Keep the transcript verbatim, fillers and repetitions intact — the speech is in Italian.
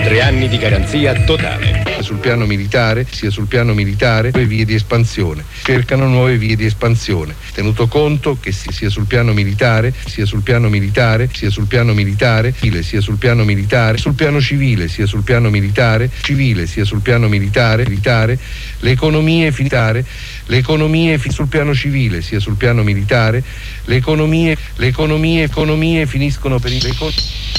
Tre anni di garanzia totale. Sul piano militare, sia sul piano militare, nuove vie di espansione. Cercano nuove vie di espansione. Tenuto conto che sia sul piano militare, sia sul piano militare, sia sul piano militare, sia sul piano militare, sul piano civile, sia sul piano militare, civile, sia sul piano militare, militare, le economie militare, le economie sul piano civile, sia sul piano militare, le economie, le economie, economie finiscono per il